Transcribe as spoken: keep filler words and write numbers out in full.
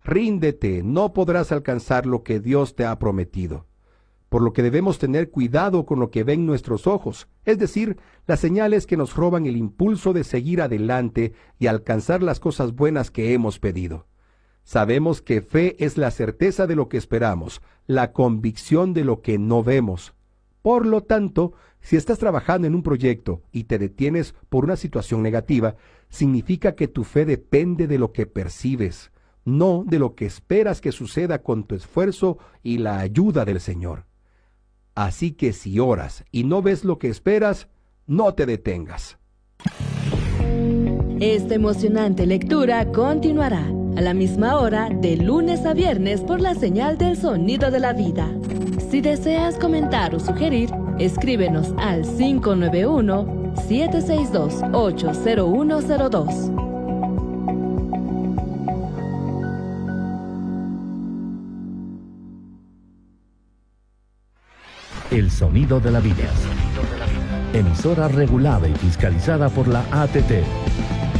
ríndete, no podrás alcanzar lo que Dios te ha prometido. Por lo que debemos tener cuidado con lo que ven nuestros ojos, es decir, las señales que nos roban el impulso de seguir adelante y alcanzar las cosas buenas que hemos pedido. Sabemos que fe es la certeza de lo que esperamos, la convicción de lo que no vemos. Por lo tanto, si estás trabajando en un proyecto y te detienes por una situación negativa, significa que tu fe depende de lo que percibes, no de lo que esperas que suceda con tu esfuerzo y la ayuda del Señor. Así que si oras y no ves lo que esperas, no te detengas. Esta emocionante lectura continuará a la misma hora de lunes a viernes por la señal del Sonido de la Vida. Si deseas comentar o sugerir, escríbenos al cinco nueve uno, siete seis dos, ocho cero uno cero dos. El Sonido de la Vida. Emisora regulada y fiscalizada por la A T T.